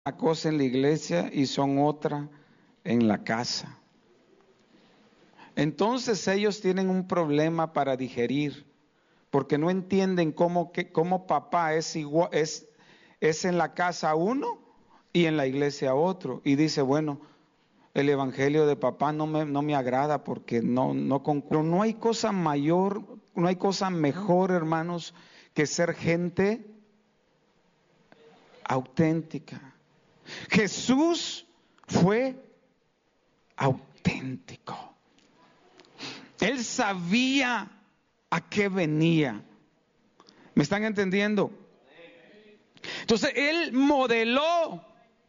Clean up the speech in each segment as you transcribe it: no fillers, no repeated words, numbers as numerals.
una cosa en la iglesia y son otra en la casa. Entonces ellos tienen un problema para digerir, porque no entienden cómo papá es igual, es en la casa uno y en la iglesia otro. Y dice, bueno, el evangelio de papá no me agrada porque no concuerdo. No hay cosa mayor, no hay cosa mejor, hermanos, que ser gente auténtica. Jesús fue auténtico. Él sabía a qué venía. ¿Me están entendiendo? Entonces Él modeló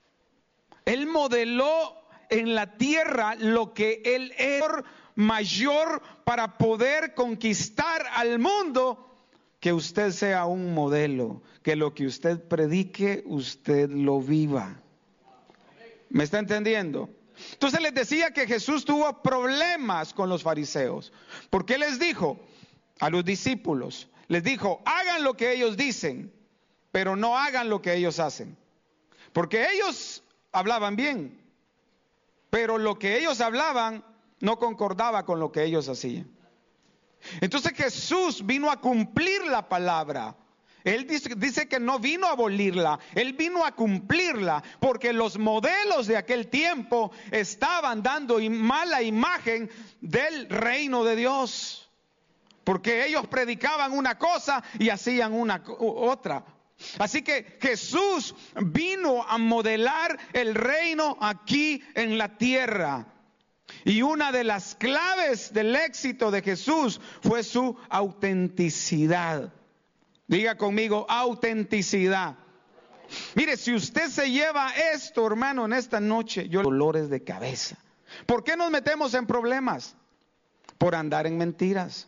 en la tierra lo que Él es mayor para poder conquistar al mundo. Que usted sea un modelo, que lo que usted predique, usted lo viva. ¿Me está entendiendo? Entonces les decía que Jesús tuvo problemas con los fariseos, porque les dijo a los discípulos, les dijo, hagan lo que ellos dicen, pero no hagan lo que ellos hacen. Porque ellos hablaban bien, pero lo que ellos hablaban no concordaba con lo que ellos hacían. Entonces Jesús vino a cumplir la palabra. Él dice que no vino a abolirla, Él vino a cumplirla, porque los modelos de aquel tiempo estaban dando mala imagen del reino de Dios, porque ellos predicaban una cosa y hacían otra. Así que Jesús vino a modelar el reino aquí en la tierra. Y una de las claves del éxito de Jesús fue su autenticidad. Diga conmigo, autenticidad. Mire, si usted se lleva esto, hermano, en esta noche, dolores de cabeza. ¿Por qué nos metemos en problemas? Por andar en mentiras.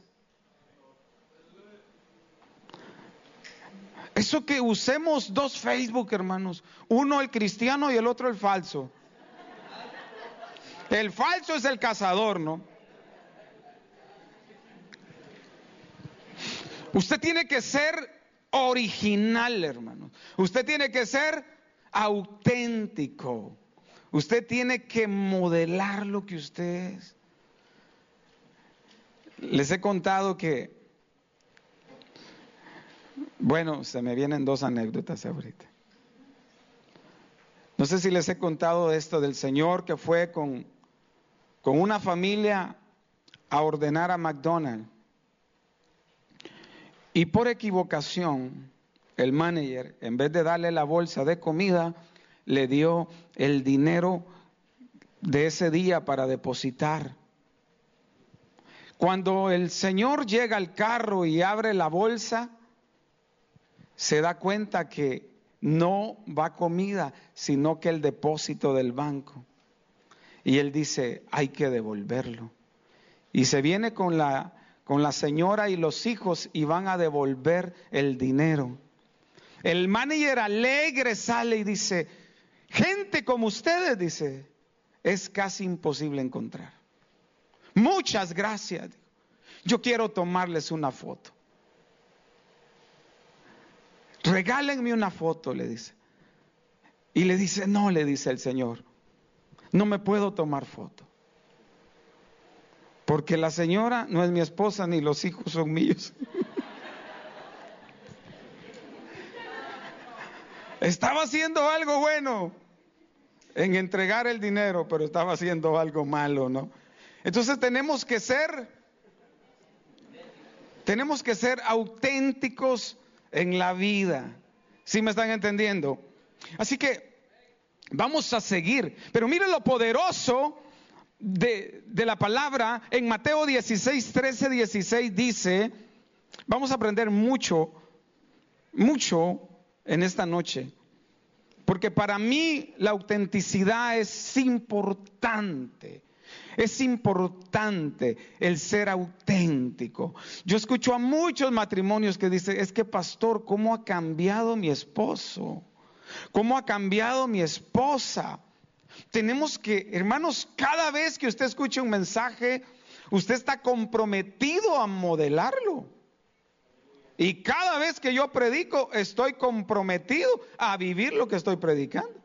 Eso que usemos dos Facebook, hermanos. Uno el cristiano y el otro el falso. El falso es el cazador, ¿no? Usted tiene que ser original, hermano. Usted tiene que ser auténtico. Usted tiene que modelar lo que usted es. Les he contado que, bueno, se me vienen dos anécdotas ahorita. No sé si les he contado esto del señor que fue con una familia a ordenar a McDonald's. Y por equivocación, el manager, en vez de darle la bolsa de comida, le dio el dinero de ese día para depositar. Cuando el señor llega al carro y abre la bolsa, se da cuenta que no va comida, sino que el depósito del banco. Y él dice, hay que devolverlo. Y se viene con la señora y los hijos y van a devolver el dinero. El manager alegre sale y dice, gente como ustedes, dice, es casi imposible encontrar. Muchas gracias. Yo quiero tomarles una foto. Regálenme una foto, le dice. Y le dice, no, le dice el señor, no me puedo tomar foto. Porque la señora no es mi esposa ni los hijos son míos. Estaba haciendo algo bueno en entregar el dinero, pero estaba haciendo algo malo, ¿no? Entonces tenemos que ser auténticos en la vida. ¿Sí me están entendiendo? Así que vamos a seguir. Pero miren lo poderoso de la palabra. En Mateo 16, 13, 16 dice, vamos a aprender mucho en esta noche, porque para mí la autenticidad es importante. Es importante el ser auténtico. Yo escucho a muchos matrimonios que dicen, es que pastor, ¿cómo ha cambiado mi esposo? ¿Cómo ha cambiado mi esposa? Tenemos que, hermanos, cada vez que usted escuche un mensaje, usted está comprometido a modelarlo. Y cada vez que yo predico, estoy comprometido a vivir lo que estoy predicando.